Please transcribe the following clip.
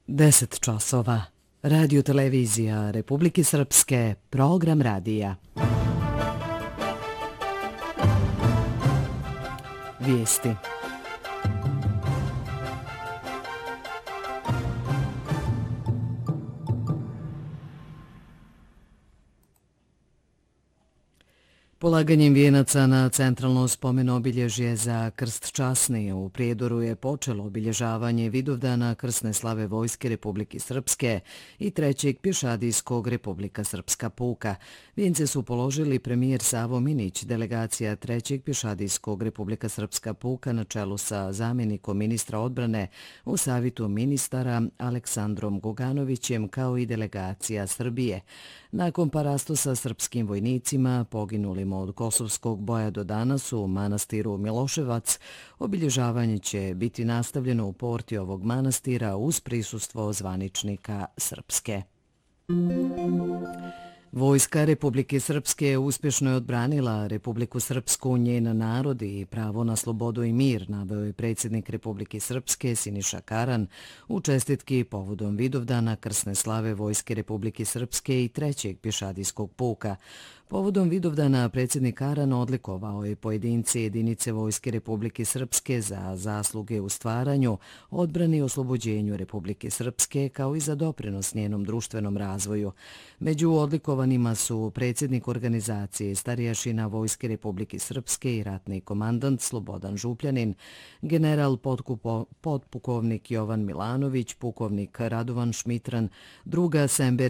10 časova. Radio televizija Republike Srpske, program radija. Vijesti. Polaganjem vijenaca na centralno spomen obilježje za Krst časni u Prijedoru je počelo obilježavanje Vidovdana krsne slave Vojske Republike Srpske i 3. pješadijskog Republika Srpska puka. Vijence su položili premijer Savo Minić, delegacija 3. pješadijskog Republika Srpska puka na čelu sa zamjenikom ministra odbrane u Savjetu ministara Aleksandrom Goganovićem, kao i delegacija Srbije. Nakon parastu sa srpskim vojnicima poginulim od Kosovskog boja do danas u manastiru Miloševac, obilježavanje će biti nastavljeno u porti ovog manastira uz prisustvo zvaničnika Srpske. Vojska Republike Srpske uspješno je odbranila Republiku Srpsku, njen narod i pravo na slobodu i mir, naveo je predsjednik Republike Srpske Siniša Karan u čestitki povodom Vidovdana krsne slave Vojske Republike Srpske i 3. pješadijskog puka. Povodom Vidovdana predsjednik Karan odlikovao je pojedince jedinice Vojske Republike Srpske za zasluge u stvaranju, odbrani i oslobođenju Republike Srpske, kao i za doprinos njenom društvenom razvoju. Među odlikovanima su predsjednik organizacije Starješina Vojske Republike Srpske i ratni komandant Slobodan Župljanin, general podpukovnik Jovan Milanović, pukovnik Radovan Šmitran, druga Sember